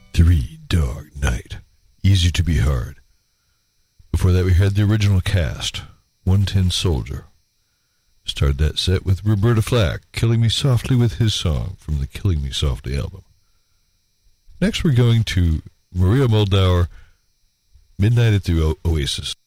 Three Dog Night, Easy to Be Hard. Before that we had the original cast, 110 Soldier. Started that set with Roberta Flack, Killing Me Softly with his song from the Killing Me Softly album. Next we're going to Maria Muldaur, Midnight at the Oasis.